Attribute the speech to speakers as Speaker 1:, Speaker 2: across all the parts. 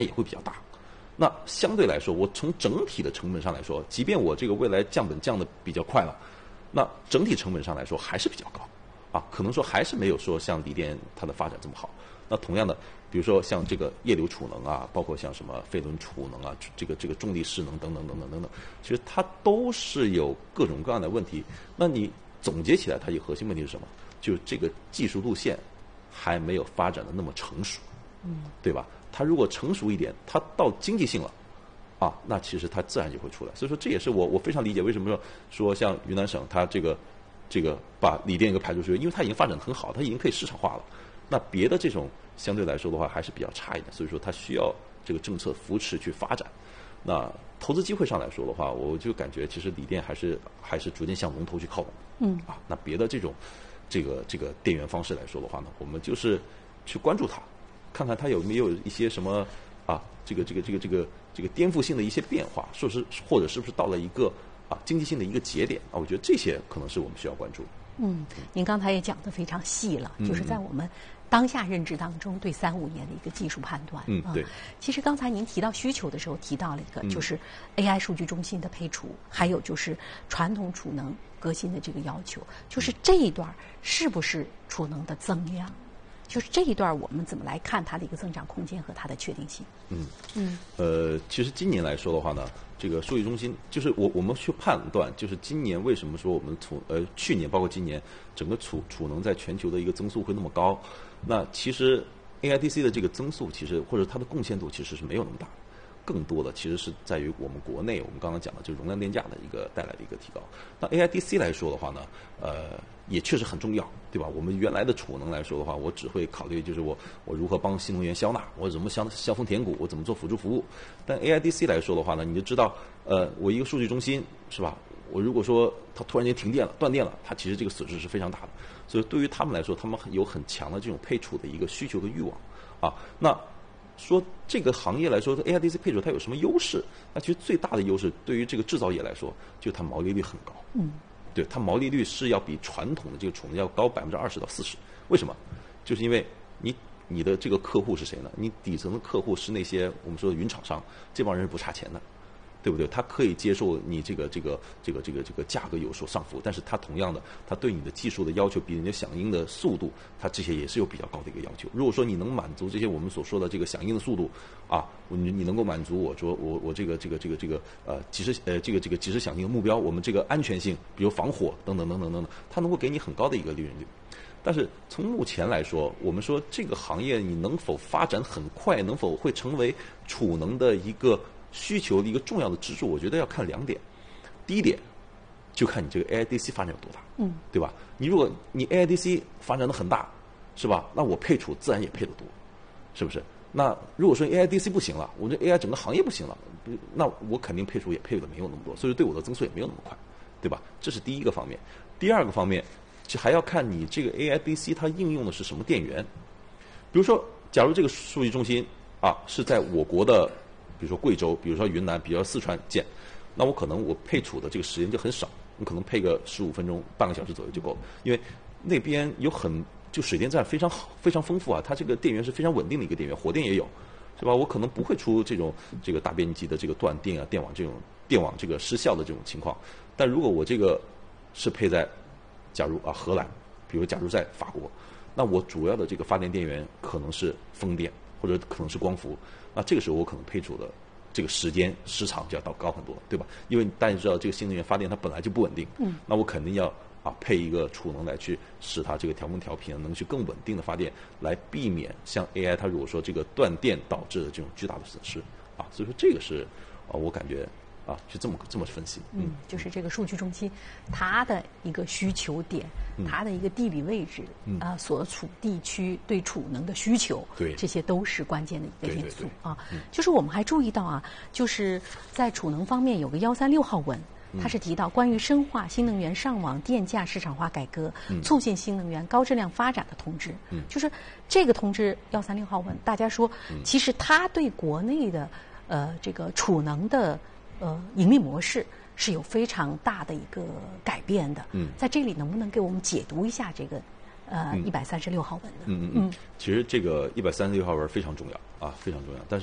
Speaker 1: 也会比较大。那相对来说，我从整体的成本上来说，即便我这个未来降本降的比较快了，那整体成本上来说还是比较高，啊，可能说还是没有说像锂电它的发展这么好。那同样的，比如说像这个液流储能啊，包括像什么废轮储能啊，这个重力势能等等等等等等，其实它都是有各种各样的问题。那你总结起来，它一个核心问题是什么？就是这个技术路线还没有发展的那么成熟，对吧？它如果成熟一点，它到经济性了，啊，那其实它自然就会出来。所以说，这也是我非常理解为什么说像云南省它这个把锂电一个排除出去，因为它已经发展得很好，它已经可以市场化了。那别的这种相对来说的话还是比较差一点，所以说它需要这个政策扶持去发展。那投资机会上来说的话，我就感觉其实锂电还是逐渐向龙头去靠拢。那别的这种这个电源方式来说的话呢，我们就是去关注它，看看它有没有一些什么啊这个颠覆性的一些变化，或者是不是到了一个经济性的一个节点啊？我觉得这些可能是我们需要关注的。
Speaker 2: 您刚才也讲得非常细了，就是在我们当下认知当中对35年的一个技术判断。
Speaker 1: 对。
Speaker 2: 其实刚才您提到需求的时候提到了一个，就是 AI 数据中心的配除，还有就是传统储能革新的这个要求，就是这一段是不是储能的增量？就是这一段我们怎么来看它的一个增长空间和它的确定性？
Speaker 1: 其实今年来说的话呢，这个数据中心就是我们去判断，就是今年为什么说我们去年包括今年整个储能在全球的一个增速会那么高？那其实 AIDC 的这个增速其实或者它的贡献度其实是没有那么大的。更多的其实是在于我们国内，我们刚刚讲的就是容量电价的一个带来的一个提高。那 AIDC 来说的话呢，也确实很重要，对吧？我们原来的储能来说的话，我只会考虑就是我如何帮新能源消纳，我怎么消峰填谷，我怎么做辅助服务。但 AIDC 来说的话呢，你就知道，我一个数据中心是吧？我如果说它突然间停电了、断电了，它其实这个损失是非常大的。所以对于他们来说，他们有很强的这种配储的一个需求和欲望啊。那说这个行业来说 ，AIDC 配储它有什么优势？那其实最大的优势对于这个制造业来说，就是它毛利率很高。对，它毛利率是要比传统的这个储能要高20%到40%。为什么？就是因为你的这个客户是谁呢？你底层的客户是那些我们说的云厂商，这帮人是不差钱的。对不对？他可以接受你这个价格有所上浮，但是他同样的，他对你的技术的要求，比你的响应的速度，他这些也是有比较高的一个要求。如果说你能满足这些我们所说的这个响应的速度啊，你能够满足我这个及时响应的目标，我们这个安全性，比如防火等等，它能够给你很高的一个利润率。但是从目前来说，我们说这个行业你能否发展很快，能否会成为储能的一个需求的一个重要的支柱，我觉得要看2点。第一点，就看你这个 AIDC 发展有多大，对吧？如果你 AIDC 发展的很大，是吧？那我配储自然也配得多，是不是？那如果说 AIDC 不行了，我这 AI 整个行业不行了，那我肯定配储也配的没有那么多，所以对我的增速也没有那么快，对吧？这是第一个方面。第二个方面，就还要看你这个 AIDC 它应用的是什么电源。比如说，假如这个数据中心是在我国的，比如说贵州，比如说云南，比如说四川建，那我可能我配储的这个时间就很少，你可能配个15分钟、半个小时左右就够了，因为那边就水电站非常好、非常丰富啊，它这个电源是非常稳定的一个电源，火电也有，是吧？我可能不会出这个大面积的这个断电啊、电网这个失效的这种情况。但如果我这个是配在，假如荷兰，比如假如在法国，那我主要的这个发电电源可能是风电或者可能是光伏，那这个时候我可能配储的这个时长就要高很多，对吧？因为大家知道这个新能源发电它本来就不稳定，那我肯定要配一个储能来去使它这个调峰调频能去更稳定的发电，来避免像 AI 它如果说这个断电导致的这种巨大的损失所以说这个是我感觉是这么分析。
Speaker 2: 就是这个数据中心它的一个需求点，它的一个地理位置所处地区对储能的需求，
Speaker 1: 对，
Speaker 2: 这些都是关键的一个因素
Speaker 1: 对。
Speaker 2: 就是我们还注意到就是在储能方面有个136号文。它是提到关于深化新能源上网电价市场化改革，促进新能源高质量发展的通知。就是这个通知136号文，大家说，其实它对国内的这个储能的盈利模式是有非常大的一个改变的。在这里能不能给我们解读一下这个136号文呢？
Speaker 1: 其实这个136号文非常重要非常重要。但是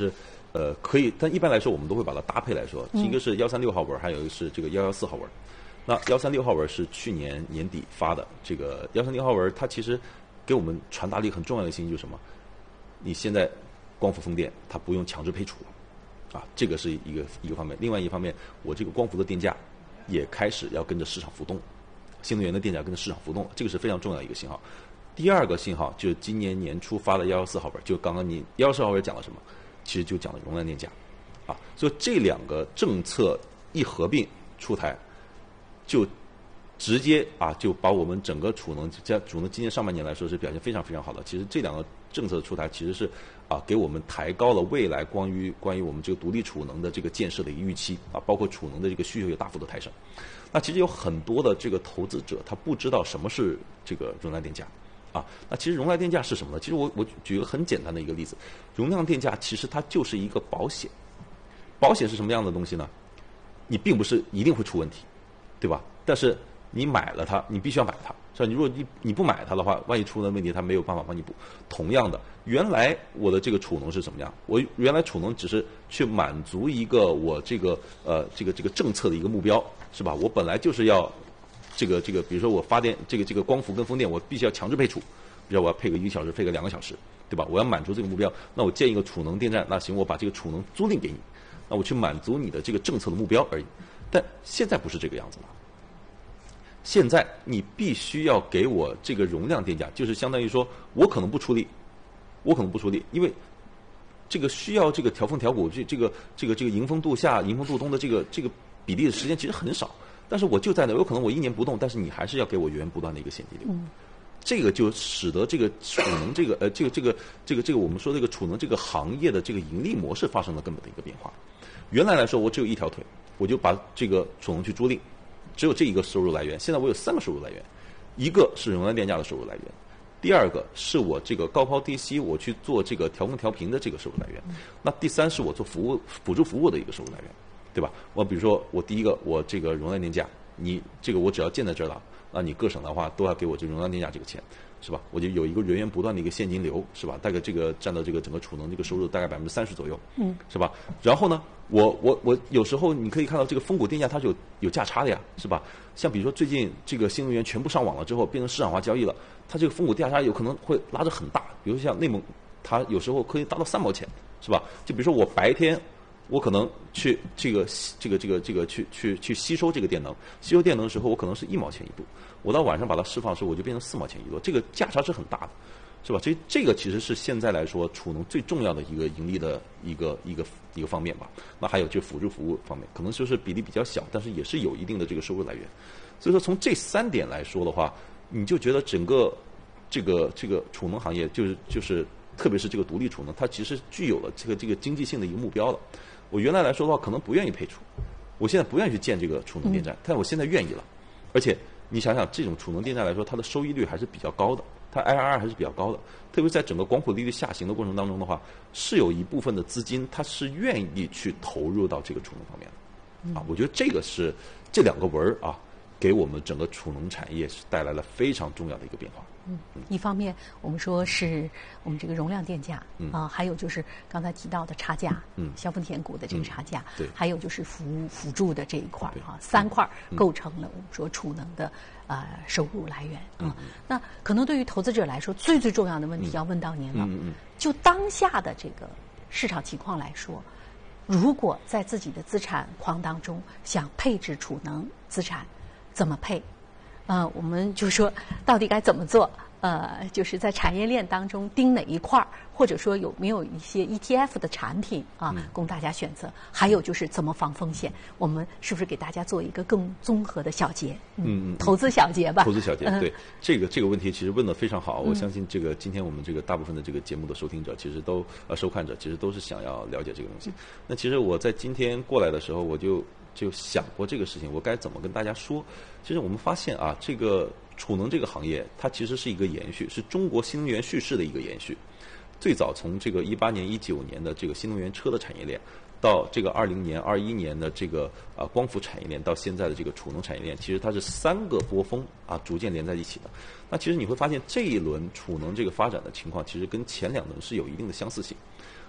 Speaker 1: 可以，但一般来说我们都会把它搭配来说，一个是136号文，还有一个是这个114号文。那136号文是去年年底发的，这个136号文它其实给我们传达了一个很重要的信息，就是什么？你现在光伏风电它不用强制配储了，啊，这个是一个方面。另外一方面，我这个光伏的电价也开始要跟着市场浮动，新能源的电价跟着市场浮动，这个是非常重要的一个信号。第二个信号就是今年年初发的114号文，就刚刚你114号文讲了什么？其实就讲了容量电价，啊，所以这两个政策一合并出台，就直接就把我们整个储能今年上半年来说是表现非常非常好的。其实这两个政策出台，其实是给我们抬高了未来关于我们这个独立储能的这个建设的一个预期啊，包括储能的这个需求有大幅的抬升。那其实有很多的这个投资者他不知道什么是这个容量电价。那其实容量电价是什么呢？其实我举一个很简单的一个例子，容量电价其实它就是一个保险。保险是什么样的东西呢？你并不是一定会出问题，对吧？但是你买了它，你必须要买它，是吧？你如果你不买它的话，万一出了问题，它没有办法帮你补。同样的，原来我的这个储能是什么样？我原来储能只是去满足一个我这个政策的一个目标，是吧？我本来就是要。这个，比如说我发电，这个光伏跟风电，我必须要强制配储，比如说我要配个1个小时，配个2个小时，对吧？我要满足这个目标，那我建一个储能电站，那行，我把这个储能租赁给你，那我去满足你的这个政策的目标而已。但现在不是这个样子了，现在你必须要给我这个容量电价，就是相当于说我可能不出力，因为这个需要这个调风调谷，这个迎风度夏、迎风度冬的这个比例的时间其实很少。但是我就在那，有可能我1年不动，但是你还是要给我源源不断的一个现金流。这个就使得这个储能这个我们说这个储能这个行业的这个盈利模式发生了根本的一个变化。原来来说，我只有一条腿，我就把这个储能去租赁，只有这一个收入来源。现在我有3个收入来源，一个是容量电价的收入来源，第二个是我这个高抛低吸我去做这个调风调频的这个收入来源，那第三是我做辅助服务的一个收入来源。对吧？我比如说，我第一个，我这个容量电价，你这个我只要建在这儿了，那你各省的话都要给我这容量电价这个钱，是吧？我就有一个源源不断的一个现金流，是吧？大概这个占到这个整个储能这个收入大概30%左右，是吧？然后呢，我有时候你可以看到这个峰谷电价它是有价差的呀，是吧？像比如说最近这个新能源全部上网了之后，变成市场化交易了，它这个峰谷价差有可能会拉得很大，比如像内蒙，它有时候可以达到3毛钱，是吧？就比如说我白天。我可能去去吸收这个电能，吸收电能的时候，我可能是1毛钱一度，我到晚上把它释放的时候，我就变成4毛钱一度，这个价差是很大的，是吧？所以这个其实是现在来说储能最重要的一个盈利的一个方面吧。那还有就辅助服务方面，可能就是比例比较小，但是也是有一定的这个收入来源。所以说从这3点来说的话，你就觉得整个这个储能行业就是特别是这个独立储能，它其实具有了这个经济性的一个目标了。我原来来说的话，可能不愿意配储，我现在不愿意去建这个储能电站，但我现在愿意了。而且你想想，这种储能电站来说，它的收益率还是比较高的，它 IRR 还是比较高的。特别在整个光伏利率下行的过程当中的话，是有一部分的资金它是愿意去投入到这个储能方面的。我觉得这个是这2个文给我们整个储能产业是带来了非常重要的一个变化。
Speaker 2: 一方面我们说是我们这个容量电价，还有就是刚才提到的差价，消峰填谷的这个差价，
Speaker 1: 对，
Speaker 2: 还有就是辅助的这一块3块构成了我们说储能的收入来源那可能对于投资者来说，最重要的问题要问到您了。就当下的这个市场情况来说，如果在自己的资产框当中想配置储能资产，怎么配？我们就说到底该怎么做？就是在产业链当中盯哪一块儿，或者说有没有一些 ETF 的产品供大家选择？还有就是怎么防风险？我们是不是给大家做一个更综合的小结？投资小结吧。
Speaker 1: 投资小结，对，这个问题其实问得非常好。我相信这个今天我们这个大部分的这个节目的收听者，其实都收看者，其实都是想要了解这个东西。那其实我在今天过来的时候，我就想过这个事情，我该怎么跟大家说？其实我们发现这个储能这个行业，它其实是一个延续，是中国新能源叙事的一个延续。最早从这个18年、19年的这个新能源车的产业链，到这个20年、21年的这个光伏产业链，到现在的这个储能产业链，其实它是3个波峰逐渐连在一起的。那其实你会发现这一轮储能这个发展的情况，其实跟前2轮是有一定的相似性。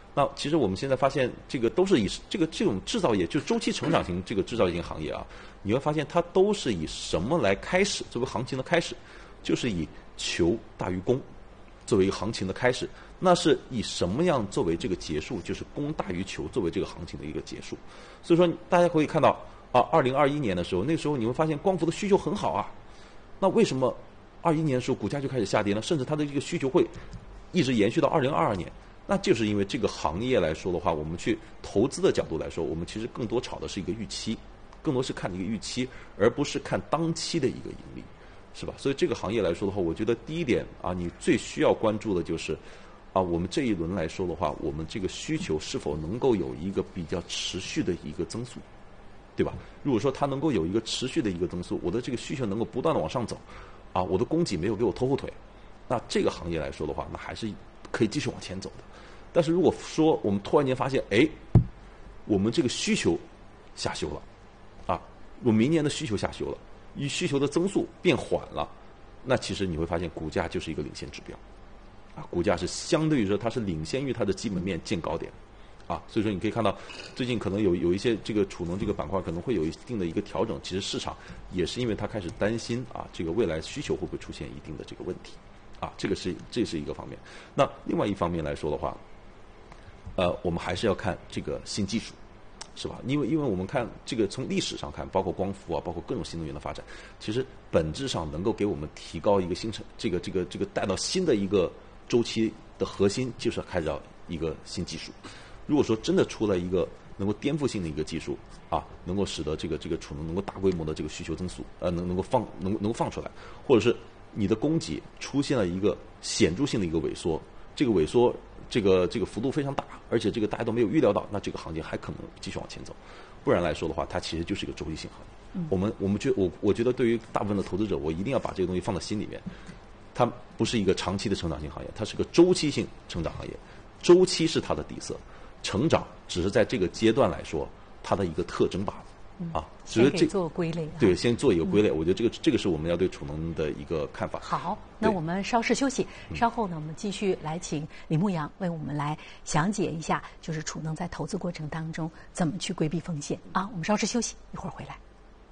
Speaker 1: 那其实我们现在发现，这个都是以这种制造业，就周期成长型这个制造业行业啊，你会发现它都是以什么来开始？作为行情的开始，就是以求大于供作为一个行情的开始。那是以什么样作为这个结束？就是供大于求作为这个行情的一个结束。所以说，大家可以看到啊，2021年的时候，那时候你会发现光伏的需求很好啊。那为什么21年的时候股价就开始下跌呢？甚至它的这个需求会一直延续到2022年。那就是因为这个行业来说的话，我们去投资的角度来说，我们其实更多炒的是一个预期，更多是看一个预期，而不是看当期的一个盈利，是吧？所以这个行业来说的话，我觉得第一点啊，你最需要关注的就是啊，我们这一轮来说的话，我们这个需求是否能够有一个比较持续的一个增速，对吧？如果说它能够有一个持续的一个增速，我的这个需求能够不断的往上走，啊，我的供给没有给我拖后腿，那这个行业来说的话，那还是可以继续往前走的。但是如果说我们突然间发现，哎，我们这个需求下修了，啊，我明年的需求下修了，需求的增速变缓了，那其实你会发现股价就是一个领先指标，啊，股价是相对于说它是领先于它的基本面见高点，啊，所以说你可以看到最近可能有一些这个储能这个板块可能会有一定的一个调整，其实市场也是因为它开始担心啊，这个未来需求会不会出现一定的这个问题，啊，这是一个方面。那另外一方面来说的话，我们还是要看这个新技术，是吧？因为我们看这个从历史上看，包括光伏啊，包括各种新能源的发展，其实本质上能够给我们提高一个这个带到新的一个周期的核心，就是开始一个新技术。如果说真的出了一个能够颠覆性的一个技术啊，能够使得这个储能能够大规模的这个需求增速，能够放出来，或者是你的供给出现了一个显著性的一个萎缩，这个萎缩这个幅度非常大，而且这个大家都没有预料到，那这个行情还可能继续往前走。不然来说的话，它其实就是一个周期性行业。我觉得对于大部分的投资者，我一定要把这个东西放在心里面。它不是一个长期的成长型行业，它是个周期性成长行业。周期是它的底色，成长只是在这个阶段来说它的一个特征罢了。啊，
Speaker 2: 先给做归类。
Speaker 1: 对，先做一个归类。我觉得这个是我们要对储能的一个看法。
Speaker 2: 好，那我们稍事休息，稍后呢，我们继续来请李牧阳为我们来详解一下，就是储能在投资过程当中怎么去规避风险啊。我们稍事休息，一会儿回来。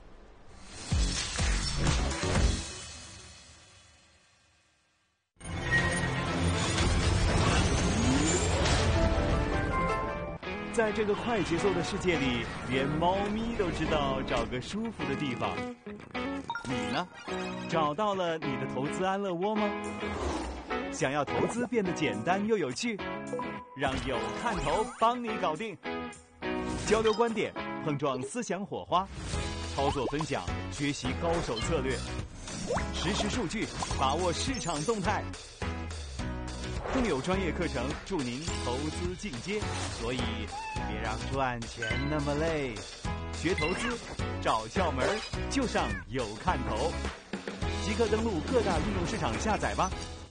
Speaker 3: 在这个快节奏的世界里，连猫咪都知道找个舒服的地方。你呢？找到了你的投资安乐窝吗？想要投资变得简单又有趣，让有看头帮你搞定。交流观点，碰撞思想火花，操作分享，学习高手策略，实时数据，把握市场动态。更有专业课程助您投资进阶，所以别让赚钱那么累。学投资找窍门就上有看头，即刻登录各大应用市场下载吧。